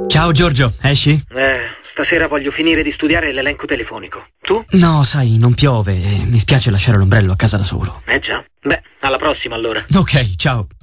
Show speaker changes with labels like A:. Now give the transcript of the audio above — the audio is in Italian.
A: Ciao Giorgio, esci?
B: Stasera voglio finire di studiare l'elenco telefonico. Tu?
A: No, sai, non piove e mi spiace lasciare l'ombrello a casa da solo.
B: Già. Beh, alla prossima allora.
A: Ok, ciao.